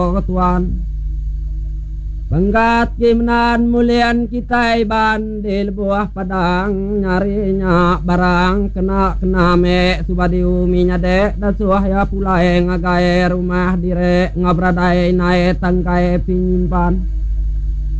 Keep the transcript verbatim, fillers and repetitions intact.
Tuan Banggat gimnan mulian kita bandil buah padang nyarinya barang kena kena me subadi uminya dek dan suah ya pula ngagai rumah dire ngabradai nae tangkai pinyimpan